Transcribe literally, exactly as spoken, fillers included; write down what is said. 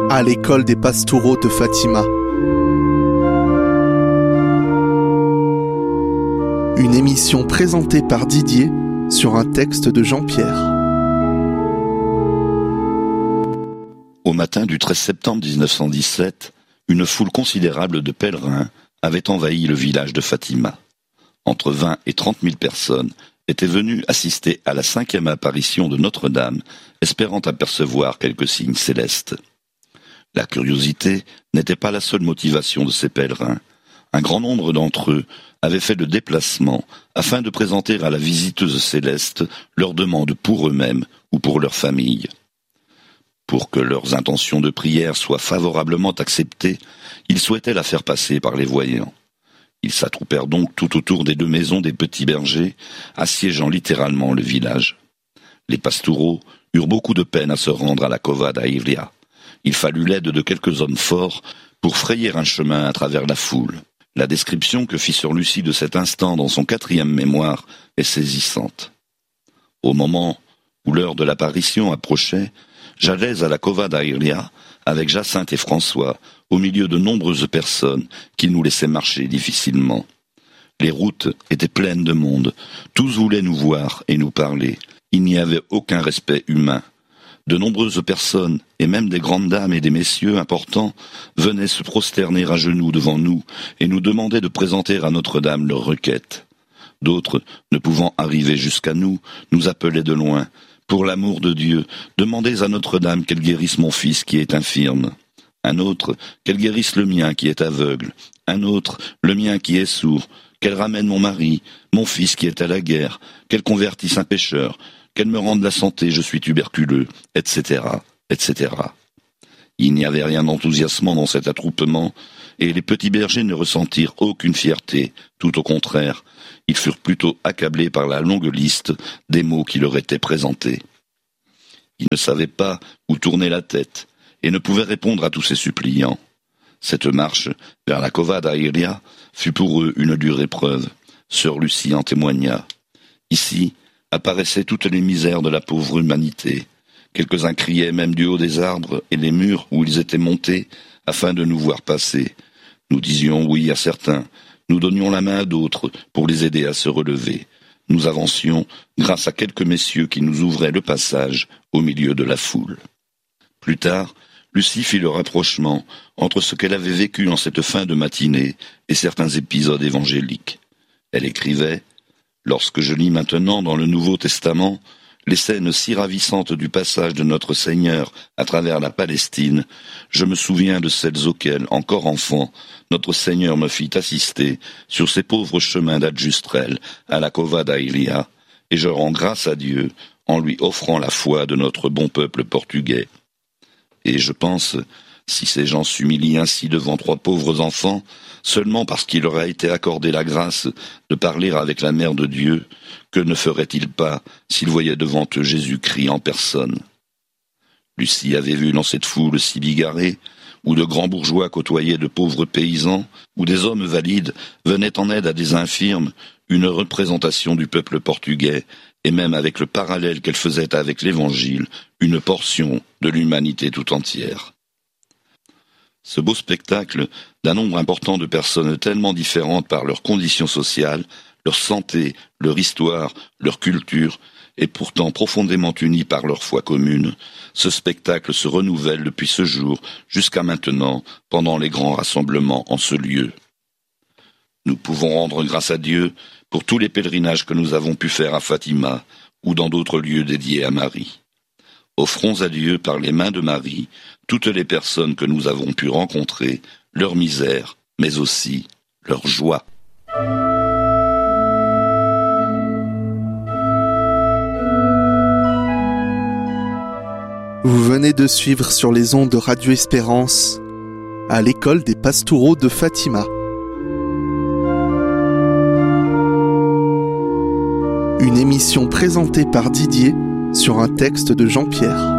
à l'école des Pastoureaux de Fatima. Une émission présentée par Didier sur un texte de Jean-Pierre. Au matin du treize septembre mille neuf cent dix-sept, une foule considérable de pèlerins avait envahi le village de Fatima. Entre vingt et trente mille personnes étaient venues assister à la cinquième apparition de Notre-Dame, espérant apercevoir quelques signes célestes. La curiosité n'était pas la seule motivation de ces pèlerins. Un grand nombre d'entre eux avaient fait le déplacement afin de présenter à la visiteuse céleste leurs demandes pour eux-mêmes ou pour leur famille. Pour que leurs intentions de prière soient favorablement acceptées, ils souhaitaient la faire passer par les voyants. Ils s'attroupèrent donc tout autour des deux maisons des petits bergers, assiégeant littéralement le village. Les pastoureaux eurent beaucoup de peine à se rendre à la Cova da Iria. Il fallut l'aide de quelques hommes forts pour frayer un chemin à travers la foule. La description que fit Sœur Lucie de cet instant dans son quatrième mémoire est saisissante. Au moment où l'heure de l'apparition approchait, j'allais à la Cova da Iria avec Jacinthe et François, au milieu de nombreuses personnes qui nous laissaient marcher difficilement. Les routes étaient pleines de monde, tous voulaient nous voir et nous parler. Il n'y avait aucun respect humain. De nombreuses personnes, et même des grandes dames et des messieurs importants, venaient se prosterner à genoux devant nous et nous demandaient de présenter à Notre-Dame leurs requêtes. D'autres, ne pouvant arriver jusqu'à nous, nous appelaient de loin. Pour l'amour de Dieu, demandez à Notre-Dame qu'elle guérisse mon fils qui est infirme. Un autre, qu'elle guérisse le mien qui est aveugle. Un autre, le mien qui est sourd. Qu'elle ramène mon mari, mon fils qui est à la guerre. Qu'elle convertisse un pécheur. Qu'elle me rende la santé, je suis tuberculeux, et cetera, et cetera. Il n'y avait rien d'enthousiasmant dans cet attroupement, et les petits bergers ne ressentirent aucune fierté, tout au contraire. Ils furent plutôt accablés par la longue liste des mots qui leur étaient présentés. Ils ne savaient pas où tourner la tête, et ne pouvaient répondre à tous ces suppliants. Cette marche vers la Cova da Iria fut pour eux une dure épreuve. Sœur Lucie en témoigna. Ici apparaissaient toutes les misères de la pauvre humanité. Quelques-uns criaient même du haut des arbres et les murs où ils étaient montés afin de nous voir passer. Nous disions oui à certains, nous donnions la main à d'autres pour les aider à se relever. Nous avancions grâce à quelques messieurs qui nous ouvraient le passage au milieu de la foule. Plus tard, Lucie fit le rapprochement entre ce qu'elle avait vécu en cette fin de matinée et certains épisodes évangéliques. Elle écrivait « Lorsque je lis maintenant dans le Nouveau Testament les scènes si ravissantes du passage de notre Seigneur à travers la Palestine, je me souviens de celles auxquelles, encore enfant, notre Seigneur me fit assister sur ces pauvres chemins d'Adjustrel à la Cova da Iria, et je rends grâce à Dieu en lui offrant la foi de notre bon peuple portugais. Et je pense, si ces gens s'humilient ainsi devant trois pauvres enfants, seulement parce qu'il leur a été accordé la grâce de parler avec la Mère de Dieu, que ne feraient-ils pas s'ils voyaient devant eux Jésus-Christ en personne? Lucie avait vu dans cette foule si bigarrée, où de grands bourgeois côtoyaient de pauvres paysans, où des hommes valides venaient en aide à des infirmes, une représentation du peuple portugais, et même avec le parallèle qu'elle faisait avec l'Évangile, une portion de l'humanité tout entière. Ce beau spectacle d'un nombre important de personnes tellement différentes par leurs conditions sociales, leur santé, leur histoire, leur culture, et pourtant profondément unis par leur foi commune, ce spectacle se renouvelle depuis ce jour jusqu'à maintenant pendant les grands rassemblements en ce lieu. Nous pouvons rendre grâce à Dieu pour tous les pèlerinages que nous avons pu faire à Fatima ou dans d'autres lieux dédiés à Marie. Offrons à Dieu par les mains de Marie toutes les personnes que nous avons pu rencontrer, leur misère, mais aussi leur joie. Vous venez de suivre sur les ondes de Radio Espérance à l'école des Pastoureaux de Fatima. Une émission présentée par Didier sur un texte de Jean-Pierre.